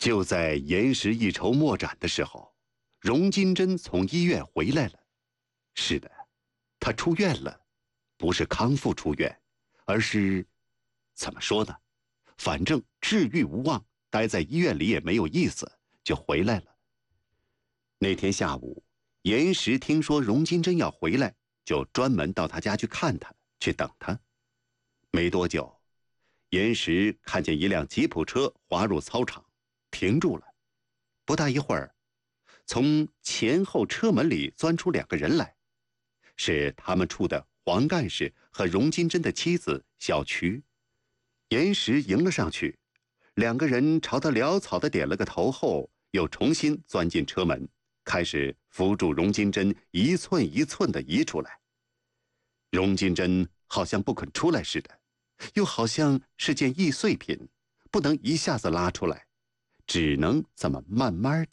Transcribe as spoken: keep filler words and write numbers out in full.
就在严实一筹莫展的时候，荣金珍从医院回来了。是的，她出院了，不是康复出院，而是怎么说呢？反正治愈无望，待在医院里也没有意思，就回来了。那天下午，严实听说荣金珍要回来，就专门到她家去看她，去等她。没多久，严实看见一辆吉普车滑入操场，停住了。不大一会儿，从前后车门里钻出两个人来，是他们处的黄干事和荣金珍的妻子小瞿。严实迎了上去，两个人朝他潦草地点了个头后，又重新钻进车门，开始扶住荣金珍一寸一寸地移出来。荣金珍好像不肯出来似的，又好像是件易碎品，不能一下子拉出来，只能这么慢慢